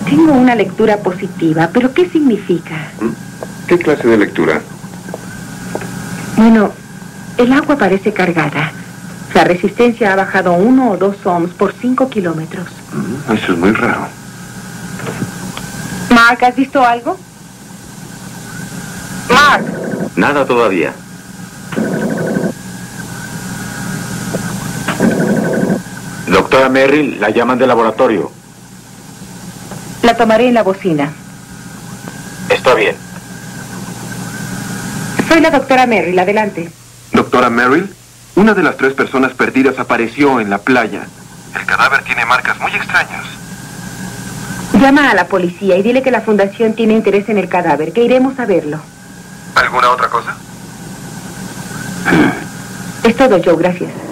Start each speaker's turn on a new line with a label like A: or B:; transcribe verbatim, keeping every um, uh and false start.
A: Tengo una lectura positiva, pero ¿qué significa?
B: ¿Qué clase de lectura?
A: Bueno, el agua parece cargada. La resistencia ha bajado uno o dos ohms por cinco kilómetros.
B: Mm, eso es muy raro.
A: Mark, ¿has visto algo? Mark.
B: Nada todavía. Doctora Merrill, la llaman del laboratorio.
A: La tomaré en la bocina.
B: Está bien.
A: Soy la doctora Merrill, adelante.
C: Doctora Merrill, una de las tres personas perdidas apareció en la playa. El cadáver tiene marcas muy extrañas.
A: Llama a la policía y dile que la fundación tiene interés en el cadáver, que iremos a verlo.
C: ¿Alguna otra cosa?
A: Es todo, Joe, gracias.